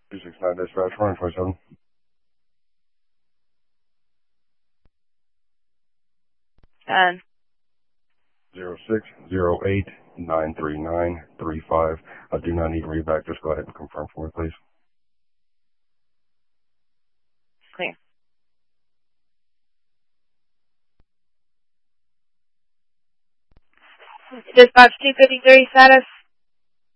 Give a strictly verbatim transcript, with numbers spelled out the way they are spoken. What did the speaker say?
two six nine dispatch, running five seven. ten. zero six zero eight nine three nine three five. I do not need read back. Just go ahead and confirm for me, please. Clear. Dispatch two fifty-three status.